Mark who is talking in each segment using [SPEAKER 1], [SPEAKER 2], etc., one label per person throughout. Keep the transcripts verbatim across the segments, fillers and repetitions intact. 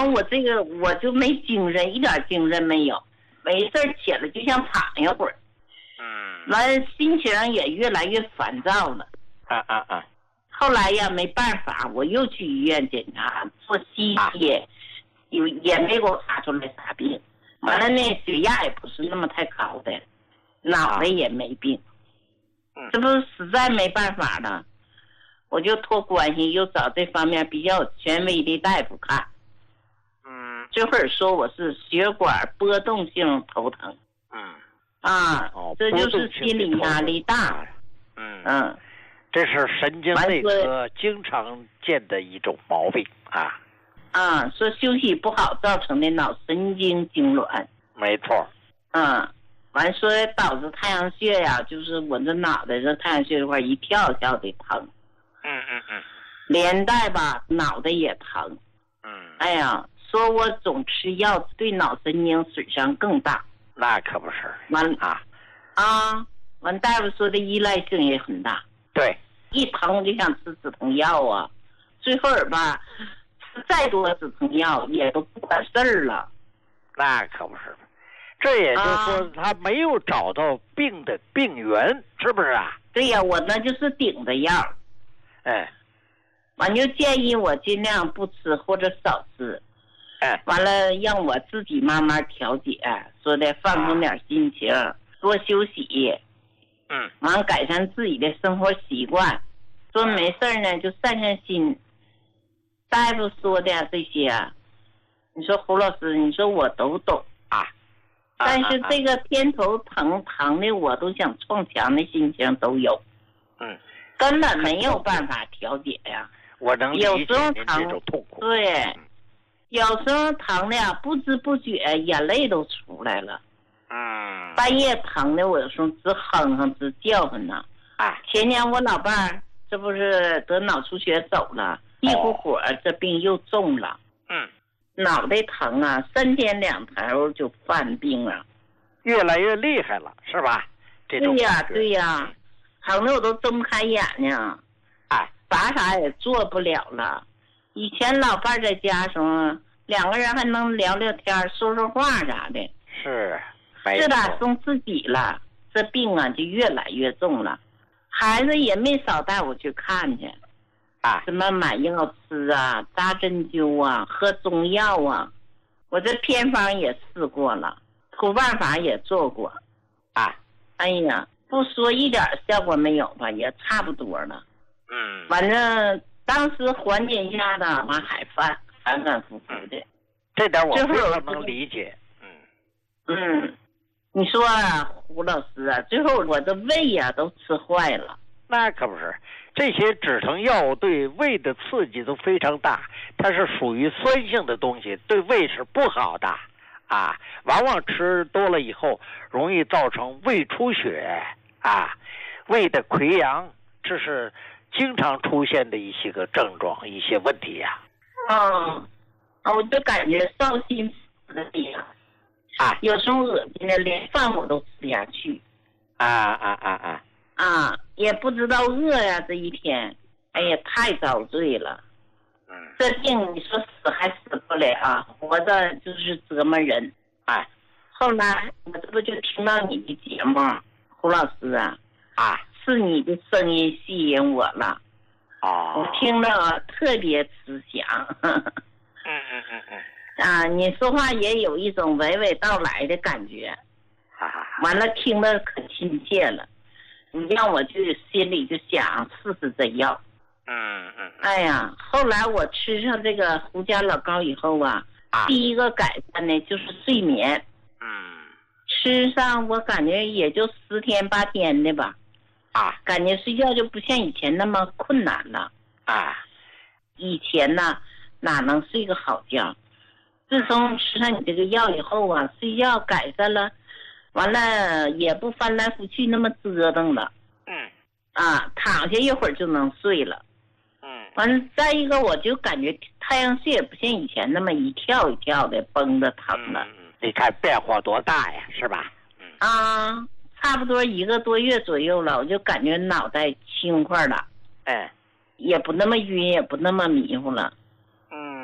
[SPEAKER 1] 完我这个我就没精神，一点精神没有，没事起来就想躺一会儿。
[SPEAKER 2] 嗯。
[SPEAKER 1] 完心情也越来越烦躁了。
[SPEAKER 2] 啊啊啊！
[SPEAKER 1] 后来呀，没办法，我又去医院检查，做 C T， 有也没给我查出来啥病。完了呢，血压也不是那么太高的，脑袋也没病。这不实在没办法了，我就托关系又找这方面比较权威的大夫看。
[SPEAKER 2] 嗯。
[SPEAKER 1] 这会儿说我是血管波动性头疼。
[SPEAKER 2] 嗯。
[SPEAKER 1] 啊，
[SPEAKER 2] 哦，
[SPEAKER 1] 这就是心理压力大。
[SPEAKER 2] 嗯
[SPEAKER 1] 嗯。
[SPEAKER 2] 这是神经内科经常见的一种毛病啊。
[SPEAKER 1] 啊，说休息不好造成的脑神经痉挛。
[SPEAKER 2] 没错。
[SPEAKER 1] 嗯，完说导致太阳穴呀，就是我这脑袋这太阳穴这块一跳一跳的疼。
[SPEAKER 2] 嗯嗯嗯。
[SPEAKER 1] 连带吧，脑袋也疼。
[SPEAKER 2] 嗯。
[SPEAKER 1] 哎呀，说我总吃药对脑神经损伤更大。
[SPEAKER 2] 那可不是。
[SPEAKER 1] 完
[SPEAKER 2] 啊。
[SPEAKER 1] 啊，完大夫说的依赖性也很大。
[SPEAKER 2] 对。
[SPEAKER 1] 一疼我就想吃止疼药啊，最后儿吧，吃再多止疼药也都不管事儿了。
[SPEAKER 2] 那可不是，这也就是说他没有找到病的病源，是不是啊？
[SPEAKER 1] 对呀，我那就是顶着药。
[SPEAKER 2] 哎。
[SPEAKER 1] 完就建议我尽量不吃或者少吃。
[SPEAKER 2] 哎。
[SPEAKER 1] 完了让我自己慢慢调节，说的放松点心情，啊、多休息。
[SPEAKER 2] 嗯。
[SPEAKER 1] 完改善自己的生活习惯，说没事呢就散散心。大夫说的这些，你说胡老师，你说我都懂
[SPEAKER 2] 啊。
[SPEAKER 1] 但是这个偏头疼疼的我都想撞墙的心情都有。
[SPEAKER 2] 嗯。
[SPEAKER 1] 根本没有办法调节呀。
[SPEAKER 2] 我能理解您这种痛苦。
[SPEAKER 1] 对，有时候疼的呀，不知不觉眼泪都出来了。
[SPEAKER 2] 嗯。
[SPEAKER 1] 半夜疼的我有时候直哼哼直叫唤呢。
[SPEAKER 2] 啊。
[SPEAKER 1] 前年我老伴儿这不是得脑出血走了，一股火这病又重了。
[SPEAKER 2] 嗯。
[SPEAKER 1] 脑袋疼啊，三天两头就犯病了，
[SPEAKER 2] 越来越厉害了，是吧？这种
[SPEAKER 1] 对呀对呀，疼的我都睁不开眼睛。
[SPEAKER 2] 哎，
[SPEAKER 1] 啥啥也做不了了。以前老伴在家时候，两个人还能聊聊天、说说话啥的。
[SPEAKER 2] 是。
[SPEAKER 1] 自打送自己了，这病啊就越来越重了。孩子也没少带我去看去。
[SPEAKER 2] 啊。
[SPEAKER 1] 什么买药吃啊，扎针灸啊，喝中药啊，我这偏方也试过了，土办法也做过。
[SPEAKER 2] 啊。
[SPEAKER 1] 哎呀，不说一点效果没有吧，也差不多了。
[SPEAKER 2] 嗯。
[SPEAKER 1] 反正当时缓解一下子，完还反反反复复的。
[SPEAKER 2] 这点我非常能理解。嗯。
[SPEAKER 1] 嗯，你说啊，胡老师啊，最后我的胃呀、啊、都吃坏了。
[SPEAKER 2] 那可不是，这些止疼药对胃的刺激都非常大，它是属于酸性的东西，对胃是不好的啊。往往吃多了以后，容易造成胃出血啊，胃的溃疡，这是经常出现的一些个症状，一些问题呀、
[SPEAKER 1] 啊。嗯，啊，我就感觉烧心的厉害。
[SPEAKER 2] 啊，
[SPEAKER 1] 有时候恶心的，连饭我都吃下去。
[SPEAKER 2] 啊啊啊啊！
[SPEAKER 1] 啊，也不知道饿呀，这一天，哎呀，太遭罪了。
[SPEAKER 2] 嗯。
[SPEAKER 1] 这病你说死还死不了，活着就是折磨人。
[SPEAKER 2] 哎。
[SPEAKER 1] 后来我这不就听到你的节目，胡老师啊。
[SPEAKER 2] 啊。
[SPEAKER 1] 是你的声音吸引我了。
[SPEAKER 2] 哦。
[SPEAKER 1] 我听了特别慈祥。
[SPEAKER 2] 嗯嗯嗯嗯。
[SPEAKER 1] 啊，你说话也有一种娓娓道来的感觉，
[SPEAKER 2] 哈哈，
[SPEAKER 1] 完了听得可亲切了，你让我就心里就想试试这药。
[SPEAKER 2] 嗯嗯。
[SPEAKER 1] 哎呀，后来我吃上这个胡家老膏以后啊，
[SPEAKER 2] 啊
[SPEAKER 1] 第一个改善呢就是睡眠。
[SPEAKER 2] 嗯。
[SPEAKER 1] 吃上我感觉也就十天八天的吧，
[SPEAKER 2] 啊，
[SPEAKER 1] 感觉睡觉就不像以前那么困难了。
[SPEAKER 2] 啊，
[SPEAKER 1] 以前呢哪能睡个好觉？自从吃上你这个药以后啊，睡觉改善了，完了也不翻来覆去那么折腾了。
[SPEAKER 2] 嗯。
[SPEAKER 1] 啊，躺下一会儿就能睡了。
[SPEAKER 2] 嗯。
[SPEAKER 1] 完了，再一个我就感觉太阳穴也不像以前那么一跳一跳的绷着疼了。
[SPEAKER 2] 嗯，你看变化多大呀，是吧？
[SPEAKER 1] 嗯。啊，差不多一个多月左右了，我就感觉脑袋轻快了。
[SPEAKER 2] 哎。
[SPEAKER 1] 也不那么晕，也不那么迷糊了。
[SPEAKER 2] 嗯嗯。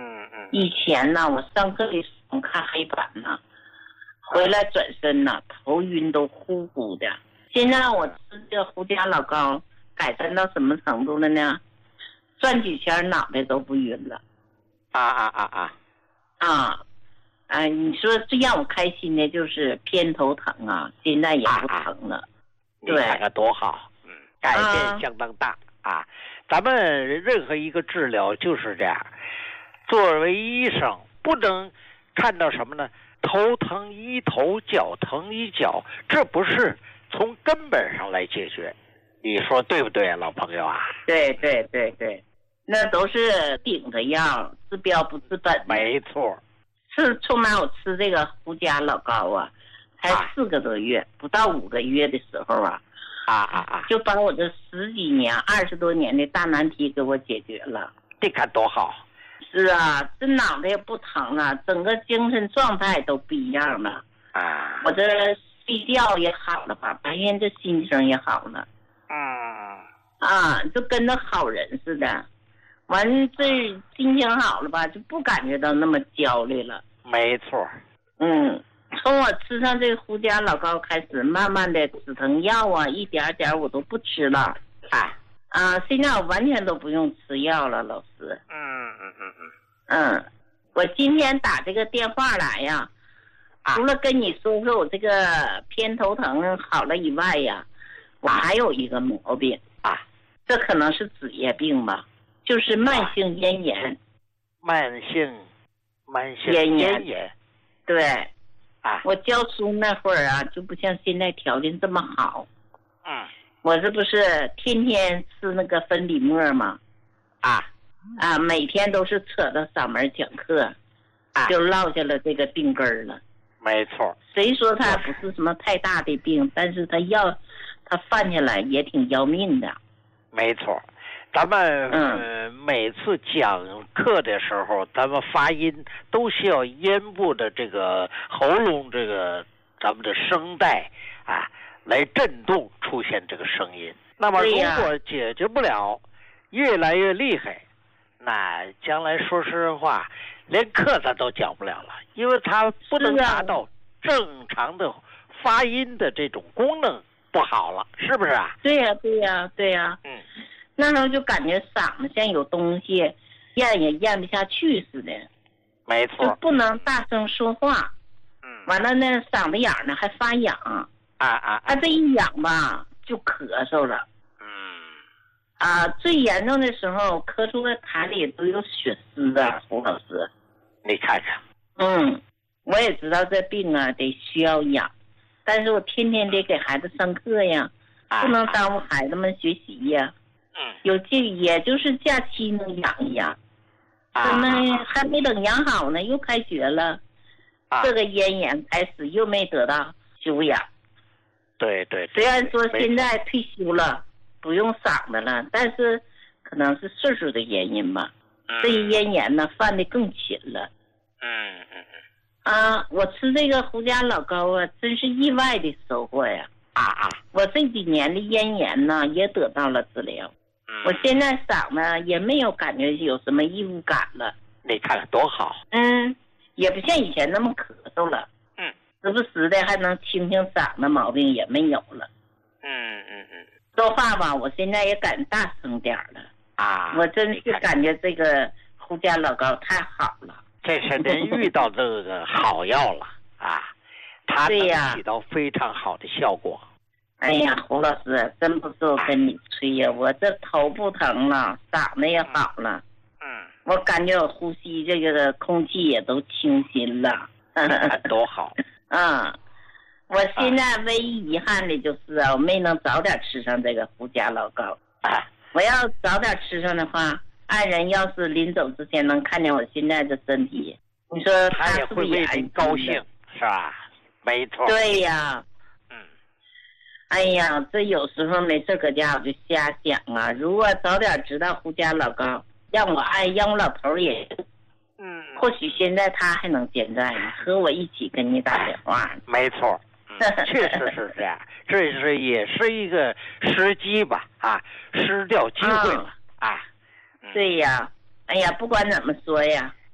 [SPEAKER 1] 以前呢，我上课的时候看黑板呢，回来转身呢，头晕都呼呼的。现在我吃这胡家老高，改善到什么程度了呢？转几圈脑袋都不晕了。
[SPEAKER 2] 啊啊啊啊！
[SPEAKER 1] 啊，啊！你说最让我开心的就是偏头疼啊，现在也不疼了。啊啊
[SPEAKER 2] 你看看多好，嗯，改变相当大啊。啊咱们任何一个治疗就是这样，作为医生不能看到什么呢？头疼医头，脚疼医脚，这不是从根本上来解决。你说对不对啊，老朋友啊？
[SPEAKER 1] 对对对对，那都是顶着药，治标不治本。
[SPEAKER 2] 没错。
[SPEAKER 1] 是从哪我吃这个胡家老高啊，才四个多月，啊、不到五个月的时候啊，
[SPEAKER 2] 啊啊啊，
[SPEAKER 1] 就把我这十几年、二十多年的大难题给我解决了。
[SPEAKER 2] 你看多好。
[SPEAKER 1] 是啊，这脑袋也不疼了，整个精神状态都不一样了。
[SPEAKER 2] 啊，
[SPEAKER 1] 我这睡觉也好了吧，白天这心情也好了。
[SPEAKER 2] 啊
[SPEAKER 1] 啊，就跟着好人似的。完，这心情好了吧，就不感觉到那么焦虑了。
[SPEAKER 2] 没错。
[SPEAKER 1] 嗯，从我吃上这个胡家老高开始，慢慢的止疼药啊，一点点我都不吃了。
[SPEAKER 2] 啊
[SPEAKER 1] 啊，现在我完全都不用吃药了，老师。
[SPEAKER 2] 嗯嗯嗯嗯。
[SPEAKER 1] 嗯，我今天打这个电话来呀，
[SPEAKER 2] 啊、
[SPEAKER 1] 除了跟你说说我这个偏头疼好了以外呀，我还有一个毛病
[SPEAKER 2] 啊，
[SPEAKER 1] 这可能是职业病吧，就是慢性咽炎。
[SPEAKER 2] 慢性慢性
[SPEAKER 1] 咽
[SPEAKER 2] 咽炎。
[SPEAKER 1] 对。
[SPEAKER 2] 啊，
[SPEAKER 1] 我教书那会儿啊，就不像现在条件这么好。
[SPEAKER 2] 嗯。
[SPEAKER 1] 我这不是天天吃那个粉底沫吗？
[SPEAKER 2] 啊。
[SPEAKER 1] 啊，每天都是扯到嗓门讲课，
[SPEAKER 2] 啊，
[SPEAKER 1] 就落下了这个病根儿了。
[SPEAKER 2] 没错。
[SPEAKER 1] 谁说他不是什么太大的病，但是他要他犯下来也挺要命的。
[SPEAKER 2] 没错。咱们、
[SPEAKER 1] 嗯
[SPEAKER 2] 呃、每次讲课的时候，咱们发音都需要咽部的这个喉咙这个咱们的声带啊来震动出现这个声音。那么如果解决不了，越来越厉害，那将来说实话，连课咱都讲不了了，因为它不能达到正常的发音的这种功能不好了，是不是啊？
[SPEAKER 1] 对呀、啊，对呀、啊，对呀、啊。
[SPEAKER 2] 嗯。
[SPEAKER 1] 那时候就感觉嗓子像有东西咽也咽不下去似的。
[SPEAKER 2] 没错。
[SPEAKER 1] 就不能大声说话。
[SPEAKER 2] 嗯。
[SPEAKER 1] 完了呢，嗓子眼呢还发痒。啊
[SPEAKER 2] 啊。
[SPEAKER 1] 啊，这一痒吧，就咳嗽了。啊，最严重的时候，咳出来痰里都有血丝啊，胡老师。
[SPEAKER 2] 你看看。
[SPEAKER 1] 嗯，我也知道这病啊得需要养，但是我天天得给孩子上课呀，
[SPEAKER 2] 啊、
[SPEAKER 1] 不能耽误孩子们学习呀。
[SPEAKER 2] 嗯。
[SPEAKER 1] 有这也就是假期能养一养，
[SPEAKER 2] 啊、
[SPEAKER 1] 怎么还没等养好呢？又开学了，
[SPEAKER 2] 啊、
[SPEAKER 1] 这个咽炎开始又没得到休养。
[SPEAKER 2] 对对。
[SPEAKER 1] 虽然说现在退休了。不用嗓子了，但是可能是岁数的原因吧。
[SPEAKER 2] 嗯、
[SPEAKER 1] 这一咽炎呢，犯的更勤了。
[SPEAKER 2] 嗯嗯嗯。
[SPEAKER 1] 啊，我吃这个胡家老高啊，真是意外的收获呀！
[SPEAKER 2] 啊啊！
[SPEAKER 1] 我这几年的咽炎呢，也得到了治疗。
[SPEAKER 2] 嗯。
[SPEAKER 1] 我现在嗓子也没有感觉有什么异物感了。
[SPEAKER 2] 你看看多好。
[SPEAKER 1] 嗯，也不像以前那么咳嗽了。
[SPEAKER 2] 嗯。
[SPEAKER 1] 时不时的还能清清嗓子，毛病也没有了。
[SPEAKER 2] 嗯嗯嗯。
[SPEAKER 1] 说话吧，我现在也敢大声点了
[SPEAKER 2] 啊！
[SPEAKER 1] 我真是感觉这个胡家老高太好了。
[SPEAKER 2] 这是您遇到这个好药了啊，它能起到非常好的效果。
[SPEAKER 1] 哎呀，胡老师，真不是我跟你吹呀，我这头不疼了，嗓子也好了。
[SPEAKER 2] 嗯。
[SPEAKER 1] 我感觉我呼吸这个空气也都清新了。
[SPEAKER 2] 多好。
[SPEAKER 1] 嗯。我现在唯一遗憾的就是啊，我没能早点吃上这个胡家老高。
[SPEAKER 2] 啊，
[SPEAKER 1] 我要早点吃上的话，爱人要是临走之前能看见我现在的身体，你说
[SPEAKER 2] 他也会为你高兴，是吧？没错。
[SPEAKER 1] 对呀。
[SPEAKER 2] 嗯。
[SPEAKER 1] 哎呀，这有时候没事搁家我就瞎想啊，如果早点知道胡家老高，让我爱让我老头也，
[SPEAKER 2] 嗯，
[SPEAKER 1] 或许现在他还能健在呢，和我一起跟你打电话。
[SPEAKER 2] 没错。确实是这样，这是也是一个时机吧，啊，失掉机会了、嗯、啊。
[SPEAKER 1] 对呀，哎呀，不管怎么说呀，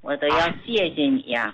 [SPEAKER 1] 我都要谢谢你呀。